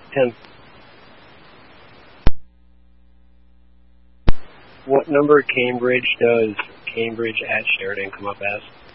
10. What number Cambridge does Cambridge at Sheridan come up as?